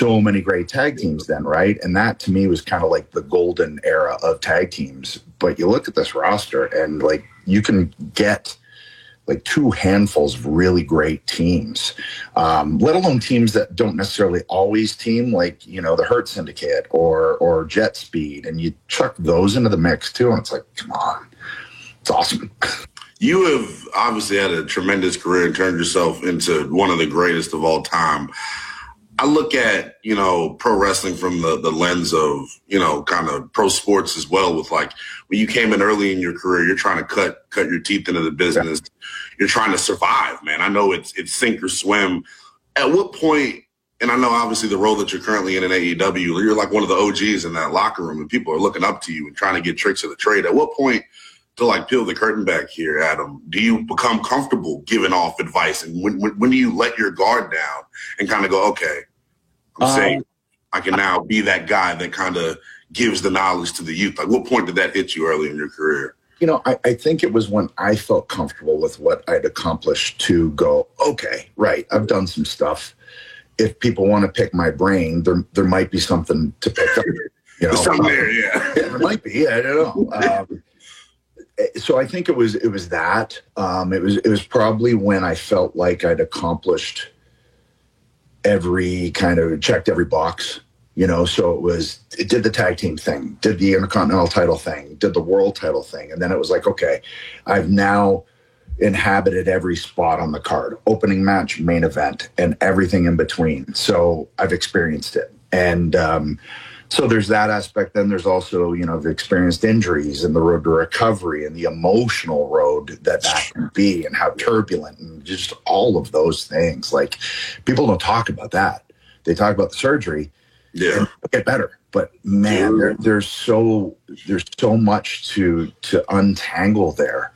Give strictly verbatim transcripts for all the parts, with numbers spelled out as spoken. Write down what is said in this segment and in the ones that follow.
so many great tag teams then, right? And that to me was kind of like the golden era of tag teams. But you look at this roster and like you can get like two handfuls of really great teams, um, let alone teams that don't necessarily always team, like, you know, the Hurt Syndicate or or Jet Speed, and you chuck those into the mix too, and it's like, come on, it's awesome. You have obviously had a tremendous career and turned yourself into one of the greatest of all time. I look at, you know, pro wrestling from the, the lens of, you know, kind of pro sports as well, with like when you came in early in your career, you're trying to cut cut your teeth into the business. Yeah. You're trying to survive, man. I know it's it's sink or swim. At what point, and I know obviously the role that you're currently in in A E W, you're like one of the O Gs in that locker room and people are looking up to you and trying to get tricks of the trade. At what point, to like peel the curtain back here, Adam, do you become comfortable giving off advice? And when when, when do you let your guard down and kind of go, okay, I'm um, saying I can now be that guy that kind of gives the knowledge to the youth? Like, what point did that hit you early in your career? You know, I, I think it was when I felt comfortable with what I'd accomplished to go, okay, right, I've done some stuff. If people want to pick my brain, there there might be something to pick up. You know, There's something there, yeah. yeah. There might be. Yeah, I don't know. Um, so I think it was it was that. Um, it was it was probably when I felt like I'd accomplished every kind of checked every box. You know, so it was, it did the tag team thing, did the Intercontinental title thing, did the world title thing. And then it was like, okay, I've now inhabited every spot on the card, opening match, main event, and everything in between. So I've experienced it. And um, so there's that aspect. Then there's also, you know, I've experienced injuries and the road to recovery and the emotional road that that can be and how turbulent and just all of those things. Like, people don't talk about that. They talk about the surgery. Yeah, get better, but man, there, there's so there's so much to to untangle there,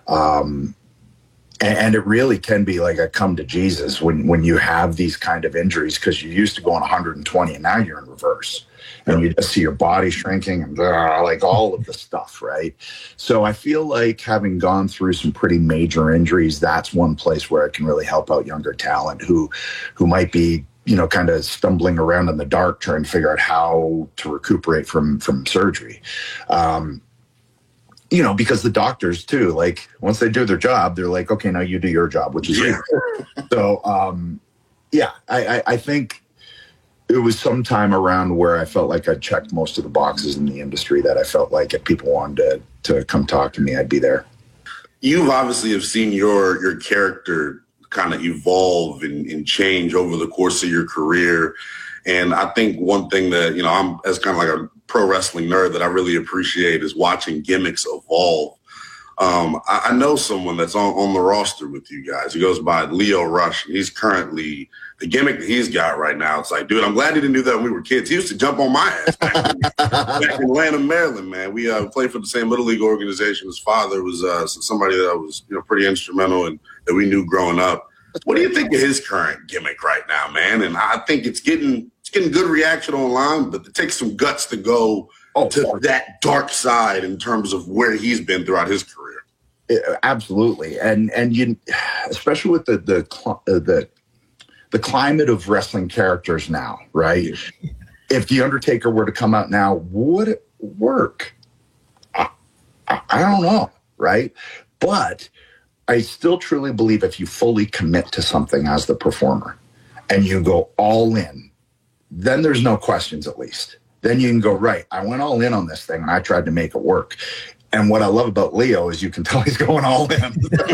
um, and, and it really can be like a come to Jesus when when you have these kind of injuries, because you used to go on one hundred twenty and now you're in reverse, and you just see your body shrinking and blah, like all of the stuff, right? So I feel like having gone through some pretty major injuries, that's one place where it can really help out younger talent who who might be, you know, kind of stumbling around in the dark trying to figure out how to recuperate from from surgery. Um, you know, because the doctors too, like once they do their job, they're like, okay, now you do your job, which is yeah. so. Um, yeah, I, I, I think it was sometime around where I felt like I checked most of the boxes in the industry that I felt like if people wanted to to come talk to me, I'd be there. You've obviously have seen your your character kind of evolve and, and change over the course of your career. And I think one thing that, you know, I'm as kind of like a pro wrestling nerd that I really appreciate is watching gimmicks evolve. Um, I, I know someone that's on, on the roster with you guys. He goes by Leo Rush. He's currently, the gimmick that he's got right now, it's like, dude, I'm glad he didn't do that when we were kids. He used to jump on my ass back, in, back in Atlanta, Maryland, man. We uh, played for the same Little League organization. His father was uh, somebody that was, you know, pretty instrumental and that we knew growing up. What do you think of his current gimmick right now, man? And I think it's getting it's getting good reaction online, but it takes some guts to go oh, to oh. that dark side in terms of where he's been throughout his career. Yeah, absolutely, and and you, especially with the the the the climate of wrestling characters now, right? Yeah. If the Undertaker were to come out now, would it work? I, I, I don't know, right? But I still truly believe if you fully commit to something as the performer and you go all in, then there's no questions, at least. Then you can go, right, I went all in on this thing and I tried to make it work. And what I love about Leo is you can tell he's going all in.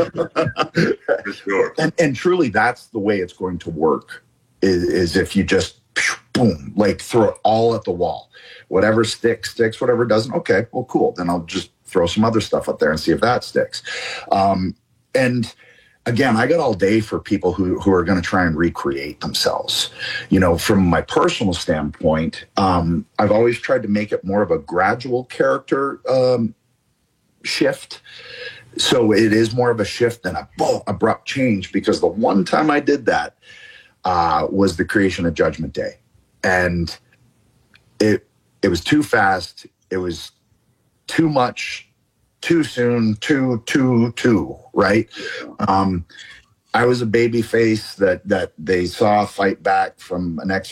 For sure. And, and truly, that's the way it's going to work, is, is if you just, boom, like throw it all at the wall. Whatever sticks, sticks. Whatever doesn't, okay, well, cool. Then I'll just throw some other stuff up there and see if that sticks. Um, And again, I got all day for people who, who are going to try and recreate themselves. You know, from my personal standpoint, um, I've always tried to make it more of a gradual character um, shift. So it is more of a shift than a boom, abrupt change, because the one time I did that uh, was the creation of Judgment Day. And it it was too fast. It was too much. Too soon, too, too, too, right? Um, I was a baby face that that they saw fight back from an ex